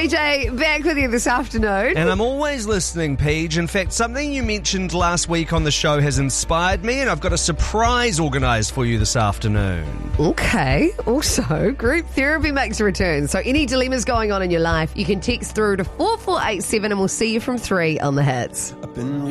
PJ, back with you this afternoon. And I'm always listening, Paige. In fact, something you mentioned last week on the show has inspired me, and I've got a surprise organised for you this afternoon. Okay. Also, group therapy makes a return. So any dilemmas going on in your life, you can text through to 4487 and we'll see you from 3 on the Hits.